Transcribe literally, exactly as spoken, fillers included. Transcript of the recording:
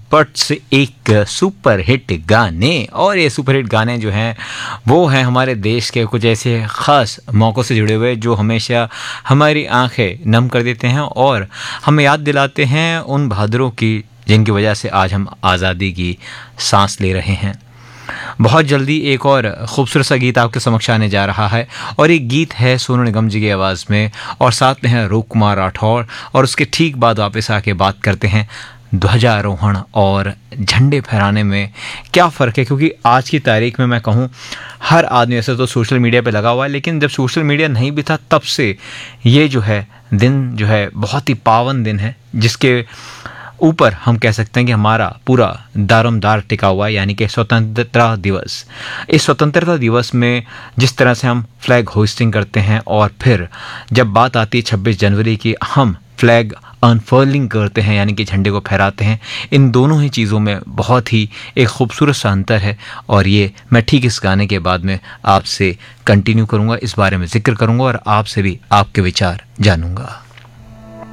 पट से एक सुपर हिट गाने। और ये सुपर हिट गाने जो हैं वो हैं हमारे देश के कुछ ऐसे ख़ास मौक़ों से जुड़े हुए जो हमेशा हमारी आंखें नम कर देते हैं और हमें याद दिलाते हैं उन बहादुरों की जिनकी वजह से आज हम आज़ादी की सांस ले रहे हैं। बहुत जल्दी एक और खूबसूरत सा गीत आपके समक्ष आने जा रहा है और ये गीत है सोनू निगम जी की आवाज़ में और साथ में है रूप कुमार राठौर। और उसके ठीक बाद वापस आके बात करते हैं ध्वजारोहण और झंडे फहराने में क्या फ़र्क है, क्योंकि आज की तारीख में मैं कहूँ हर आदमी ऐसे तो सोशल मीडिया पे लगा हुआ है, लेकिन जब सोशल मीडिया नहीं भी था तब से ये जो है दिन जो है बहुत ही पावन दिन है जिसके ऊपर हम कह सकते हैं कि हमारा पूरा दारोमदार टिका हुआ है, यानी कि स्वतंत्रता दिवस। इस स्वतंत्रता दिवस में जिस तरह से हम फ्लैग होइस्टिंग करते हैं और फिर जब बात आती है छब्बीस जनवरी की, हम फ्लैग अनफर्लिंग करते हैं यानी कि झंडे को फहराते हैं। इन दोनों ही चीज़ों में बहुत ही एक खूबसूरत सा अंतर है और ये मैं ठीक इस गाने के बाद में आपसे कंटिन्यू करूँगा, इस बारे में जिक्र करूँगा और आपसे भी आपके विचार जानूँगा।